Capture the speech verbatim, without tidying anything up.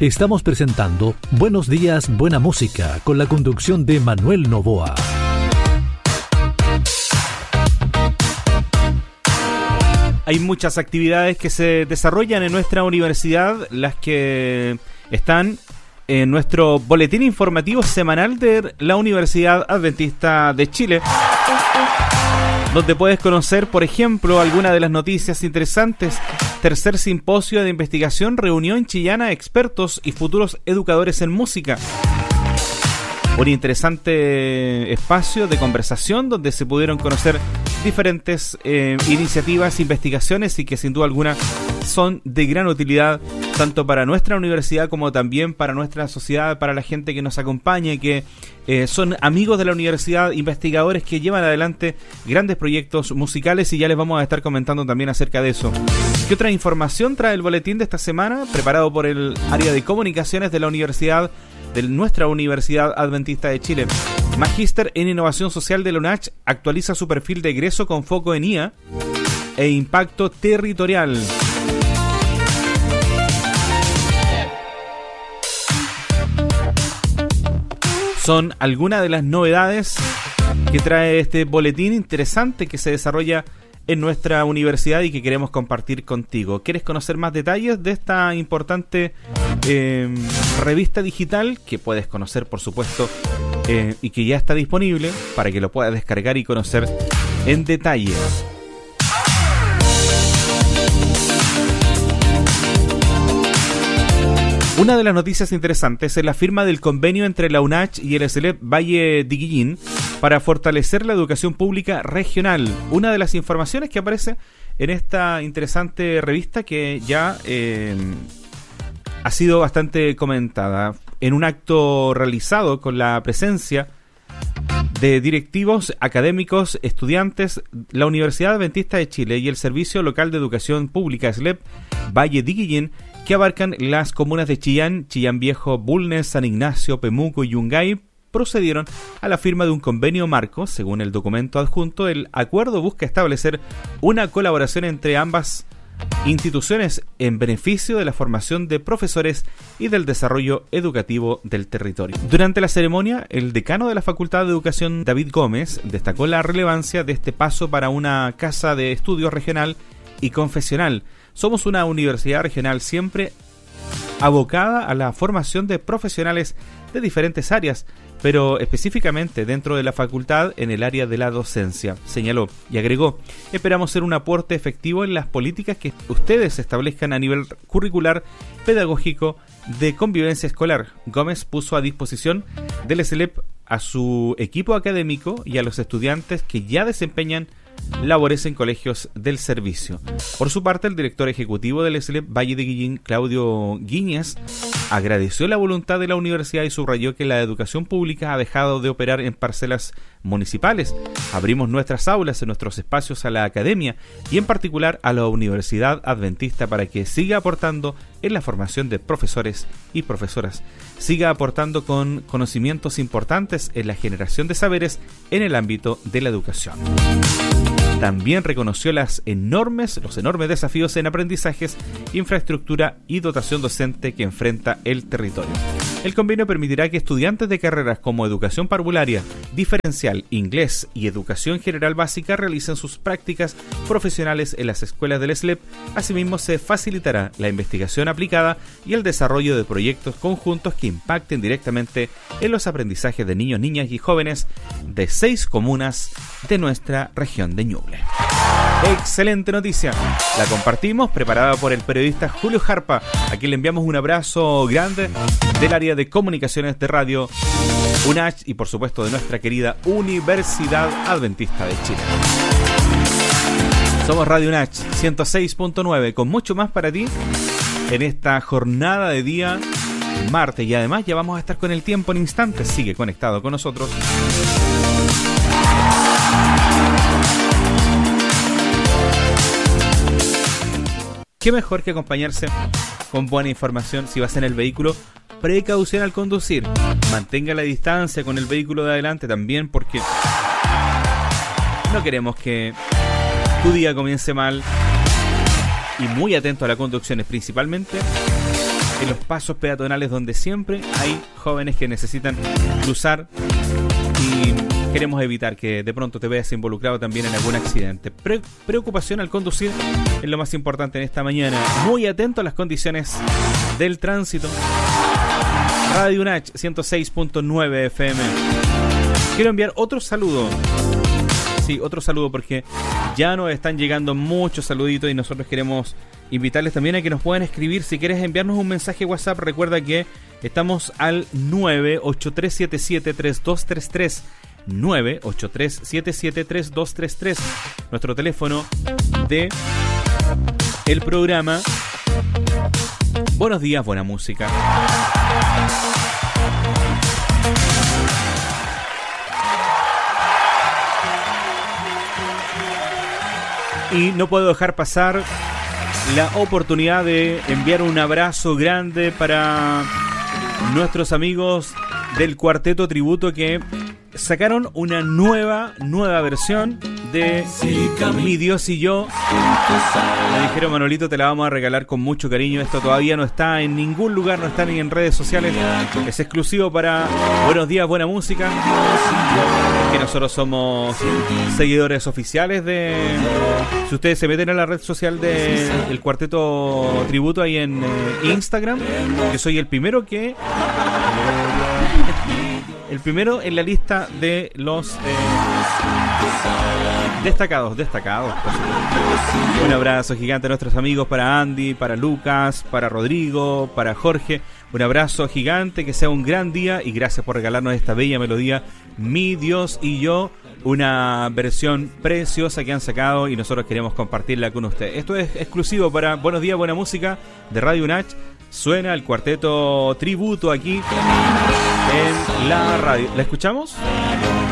Estamos presentando Buenos Días, Buena Música, con la conducción de Manuel Novoa. Hay muchas actividades que se desarrollan en nuestra universidad, las que están en nuestro boletín informativo semanal de la Universidad Adventista de Chile, donde puedes conocer, por ejemplo, algunas de las noticias interesantes. Tercer simposio de investigación reunió en Chillana expertos y futuros educadores en música. Un interesante espacio de conversación donde se pudieron conocer diferentes eh, iniciativas, investigaciones y que sin duda alguna son de gran utilidad tanto para nuestra universidad como también para nuestra sociedad, para la gente que nos acompaña y que eh, son amigos de la universidad, investigadores que llevan adelante grandes proyectos musicales, y ya les vamos a estar comentando también acerca de eso. ¿Qué otra información trae el boletín de esta semana? Preparado por el área de comunicaciones de la universidad, de nuestra Universidad Adventista de Chile. Magíster en Innovación Social de la U N A C H actualiza su perfil de egreso con foco en I A e impacto territorial. Son algunas de las novedades que trae este boletín interesante que se desarrolla en nuestra universidad y que queremos compartir contigo. ¿Quieres conocer más detalles de esta importante eh, revista digital que puedes conocer, por supuesto, eh, y que ya está disponible para que lo puedas descargar y conocer en detalle? Una de las noticias interesantes es la firma del convenio entre la U N A C H y el S L E P Valle de Guillín para fortalecer la educación pública regional. Una de las informaciones que aparece en esta interesante revista que ya eh, ha sido bastante comentada. En un acto realizado con la presencia de directivos, académicos, estudiantes, la Universidad Adventista de Chile y el Servicio Local de Educación Pública S L E P Valle de Guillín, que abarcan las comunas de Chillán, Chillán Viejo, Bulnes, San Ignacio, Pemuco y Yungay, procedieron a la firma de un convenio marco. Según el documento adjunto, el acuerdo busca establecer una colaboración entre ambas instituciones en beneficio de la formación de profesores y del desarrollo educativo del territorio. Durante la ceremonia, el decano de la Facultad de Educación, David Gómez, destacó la relevancia de este paso para una casa de estudios regional y confesional. Somos una universidad regional siempre abocada a la formación de profesionales de diferentes áreas, pero específicamente dentro de la facultad en el área de la docencia, señaló y agregó: esperamos ser un aporte efectivo en las políticas que ustedes establezcan a nivel curricular, pedagógico, de convivencia escolar. Gómez puso a disposición del S L E P a su equipo académico y a los estudiantes que ya desempeñan labores en colegios del servicio. Por su parte, el director ejecutivo del S L E P Valle de Guillín, Claudio Guíñez, agradeció la voluntad de la universidad y subrayó que la educación pública ha dejado de operar en parcelas municipales. Abrimos nuestras aulas, en nuestros espacios a la academia y en particular a la Universidad Adventista para que siga aportando en la formación de profesores y profesoras, siga aportando con conocimientos importantes en la generación de saberes en el ámbito de la educación. También reconoció las enormes, los enormes desafíos en aprendizajes, infraestructura y dotación docente que enfrenta el territorio. El convenio permitirá que estudiantes de carreras como educación parvularia, diferencial, inglés y educación general básica realicen sus prácticas profesionales en las escuelas del S L E P. Asimismo, se facilitará la investigación aplicada y el desarrollo de proyectos conjuntos que impacten directamente en los aprendizajes de niños, niñas y jóvenes de seis comunas de nuestra región de Ñuble. Excelente noticia, la compartimos, preparada por el periodista Julio Jarpa, a quien le enviamos un abrazo grande del área de comunicaciones de Radio U N A C H y por supuesto de nuestra querida Universidad Adventista de Chile. Somos Radio U N A C H ciento seis punto nueve, con mucho más para ti en esta jornada de día martes, y además ya vamos a estar con el tiempo en instantes. Sigue conectado con nosotros. Qué mejor que acompañarse con buena información si vas en el vehículo. Precaución al conducir. Mantenga la distancia con el vehículo de adelante también, porque no queremos que tu día comience mal. Y muy atento a las conducciones, principalmente en los pasos peatonales donde siempre hay jóvenes que necesitan cruzar y queremos evitar que de pronto te veas involucrado también en algún accidente. Pre- preocupación al conducir es lo más importante en esta mañana. Muy atento a las condiciones del tránsito. Radio UNACH ciento seis punto nueve F M. Quiero enviar otro saludo. Sí, otro saludo porque ya nos están llegando muchos saluditos y nosotros queremos invitarles también a que nos puedan escribir. Si quieres enviarnos un mensaje WhatsApp, recuerda que estamos al nueve ocho tres siete siete tres dos tres tres. nueve ocho tres siete siete tres dos tres tres, nuestro teléfono de el programa. Buenos días, buena música. Y no puedo dejar pasar la oportunidad de enviar un abrazo grande para nuestros amigos del Cuarteto Tributo que sacaron una nueva, nueva versión de Mi Dios y Yo. Me dijeron, Manolito, te la vamos a regalar con mucho cariño. Esto todavía no está en ningún lugar, no está ni en redes sociales. Es exclusivo para Buenos Días, Buena Música. Que nosotros somos seguidores oficiales de... Si ustedes se meten a la red social del Cuarteto Tributo ahí en eh, Instagram, que soy el primero que... El primero en la lista de los eh, destacados, destacados. Un abrazo gigante a nuestros amigos, para Andy, para Lucas, para Rodrigo, para Jorge. Un abrazo gigante, que sea un gran día y gracias por regalarnos esta bella melodía, Mi Dios y Yo. Una versión preciosa que han sacado y nosotros queremos compartirla con ustedes. Esto es exclusivo para Buenos Días, Buena Música de Radio UNACH. Suena el Cuarteto Tributo aquí en la radio. ¿La escuchamos?